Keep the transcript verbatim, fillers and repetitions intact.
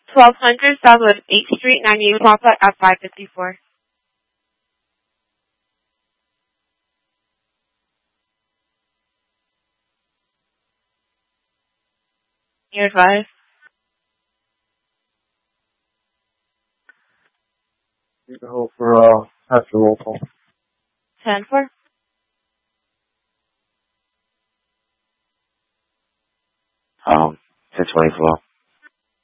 twelve hundred Southwest eighth Street, ninety-eight Papa at five fifty-four. You're advised. You can hold for, uh, after roll call. ten four. Um, ten twenty-four.